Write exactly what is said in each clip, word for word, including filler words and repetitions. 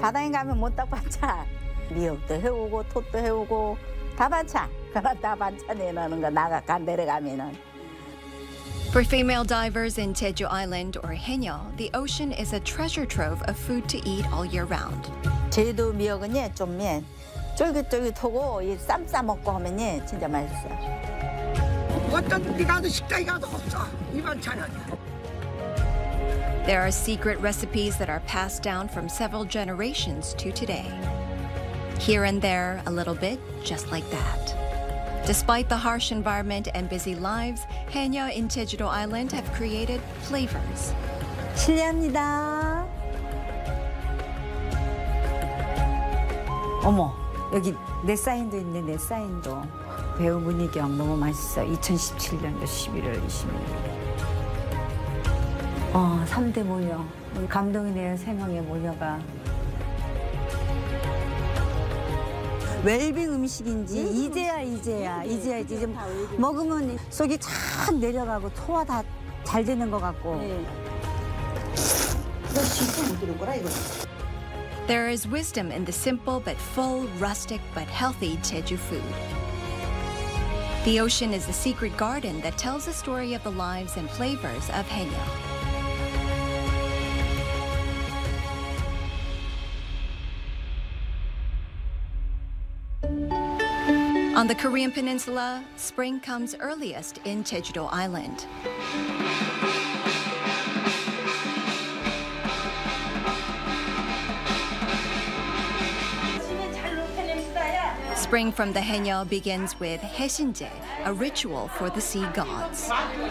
바다에 가면 못딱 반찬. 미역도 해오고 톳도 해오고 다 반찬. 그나 다 반찬이라는 거 나가 간 데려가면은. For female divers in Jeju Island or Haenyeo, the ocean is a treasure trove of food to eat all year round. 제주도 미역은요 좀면 쫄깃쫄깃하고 이 쌈 싸 먹고 하면요 진짜 맛있어요. 어떤 데 가도 식당에 가도 없어 이 반찬은. There are secret recipes that are passed down from several generations to today. Here and there, a little bit, just like that. Despite the harsh environment and busy lives, Haenyeo in Jeju Island have created flavors. 실례합니다. 어머, 여기 내 사인도 있네, 내 사인도. 배우 문희경 너무 맛있어. 이천십칠 년도 십일월 이십일 일. 어, 삼 대 모녀. 감동이네요, 세 명의 모녀가. 웰빙 음식인지 이제야 이제야 이제야 이제 먹으면 속이 착 내려가고 소화 다 잘 되는 것 같고. 너 진짜 못 들을 거라 이거. There is wisdom in the simple but full, rustic but healthy Jeju food. The ocean is the secret garden that tells the story of the lives and flavors of Haenyeo. On the Korean peninsula, spring comes earliest in Jeju Island. Spring from the Haenyeo begins with Haesinje, a ritual for the sea gods.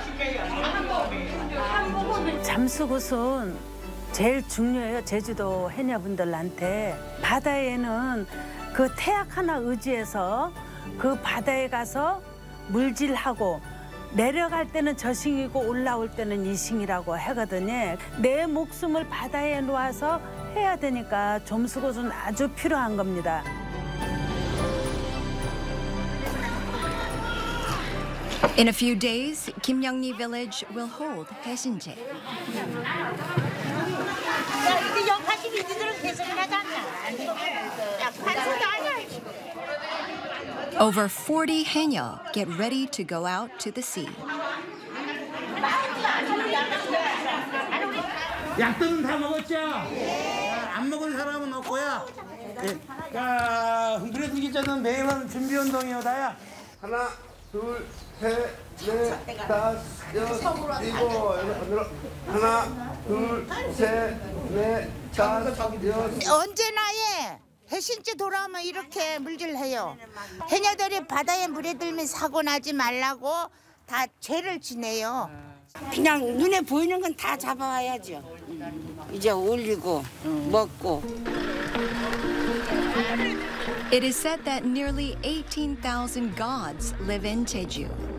잠수굿은 제일 중요해요. 제주도 해녀분들한테. 바다에는 그 태약 하나 의지해서 그 바다에 가서 물질하고 내려갈 때는 저승이고 올라올 때는 이승이라고 하거든요. 내 목숨을 바다에 놓아서 해야 되니까 점수굿은 아주 필요한 겁니다. In a few days, Kimyeongni village will hold Haesinje. Over forty Haenyeo get ready to go out to the sea. 약들은 다 먹었죠? 안 먹은 사람은 없고요. 자, 그래서 기자는 매일은 준비 운동이오다야. 하나, 둘, 셋, 넷, 다섯, 여섯, 일곱, 여덟, 하나, 둘, 셋, 넷, 다섯, 여섯. 언제나 해. 해신째 돌아오면 이렇게 물질해요. 해녀들이 바다에 물에 들면 사고 나지 말라고 다 죄를 지내요. 그냥 눈에 보이는 건 다 잡아와야죠. 이제 올리고 먹고. It is said that nearly eighteen thousand gods live in Jeju.